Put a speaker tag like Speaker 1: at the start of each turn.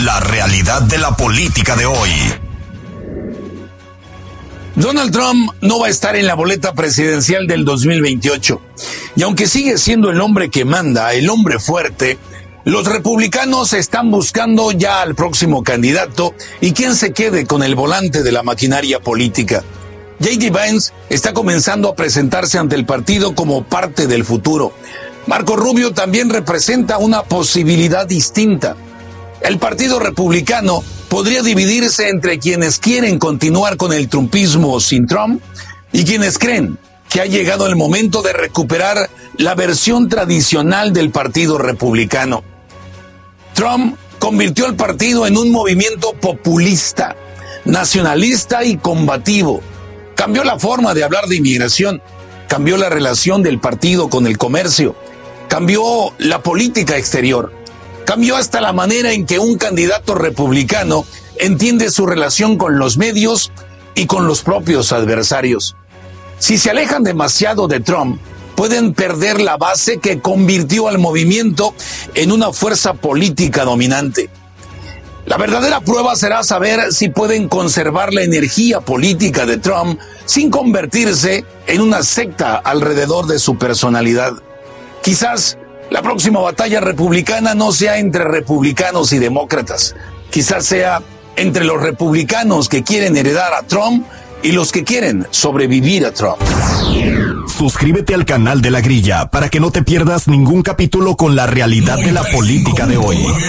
Speaker 1: La realidad de la política de hoy.
Speaker 2: Donald Trump no va a estar en la boleta presidencial del 2028. Y aunque sigue siendo el hombre que manda, el hombre fuerte, los republicanos están buscando ya al próximo candidato y quien se quede con el volante de la maquinaria política. J.D. Vance está comenzando a presentarse ante el partido como parte del futuro. Marco Rubio también representa una posibilidad distinta. El Partido Republicano podría dividirse entre quienes quieren continuar con el trumpismo sin Trump y quienes creen que ha llegado el momento de recuperar la versión tradicional del Partido Republicano. Trump convirtió al partido en un movimiento populista, nacionalista y combativo. Cambió la forma de hablar de inmigración, cambió la relación del partido con el comercio, cambió la política exterior. Cambió hasta la manera en que un candidato republicano entiende su relación con los medios y con los propios adversarios. Si se alejan demasiado de Trump, pueden perder la base que convirtió al movimiento en una fuerza política dominante. La verdadera prueba será saber si pueden conservar la energía política de Trump sin convertirse en una secta alrededor de su personalidad. Quizás la próxima batalla republicana no sea entre republicanos y demócratas. Quizás sea entre los republicanos que quieren heredar a Trump y los que quieren sobrevivir a Trump.
Speaker 1: Suscríbete al canal de La Grilla para que no te pierdas ningún capítulo con la realidad de la política de hoy.